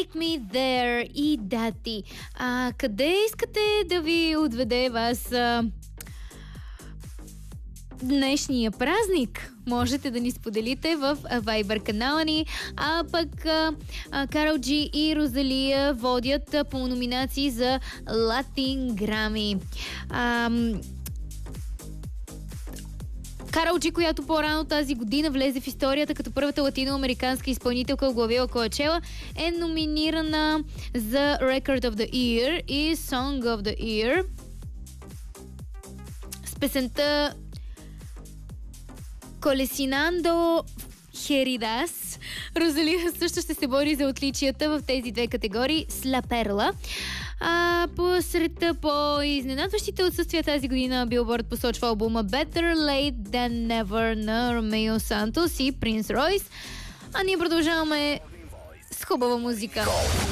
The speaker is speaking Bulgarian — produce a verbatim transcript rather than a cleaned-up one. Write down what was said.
Take Me There и Дати. А къде искате да ви отведе вас а, днешния празник? Можете да ни споделите в Viber канала ни, а пък а, а, Карол Джи и Розалия водят а, по номинации за Латин Грами. Ам... Карол Джи, която по-рано тази година влезе в историята като първата латиноамериканска изпълнителка, оглавила Коачела, е номинирана за Record of the Year и Song of the Year с песента Колесинандо Херидас. Розалия също ще се бори за отличията в тези две категории с Ла Перла. А посред по-изненадващите отсъствия тази година Билборд посочва албума Better Late Than Never на Ромео Сантос и Принс Ройс. А ние продължаваме с хубава музика.